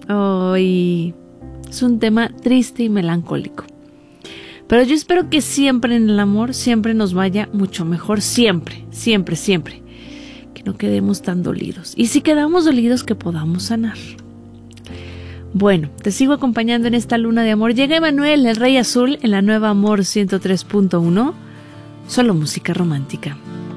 Ay, es un tema triste y melancólico. Pero yo espero que siempre en el amor, siempre nos vaya mucho mejor, siempre, siempre, siempre. Que no quedemos tan dolidos. Y si quedamos dolidos, que podamos sanar. Bueno, te sigo acompañando en esta luna de amor. Llega Emanuel, el Rey Azul, en la nueva Amor 103.1. Solo música romántica.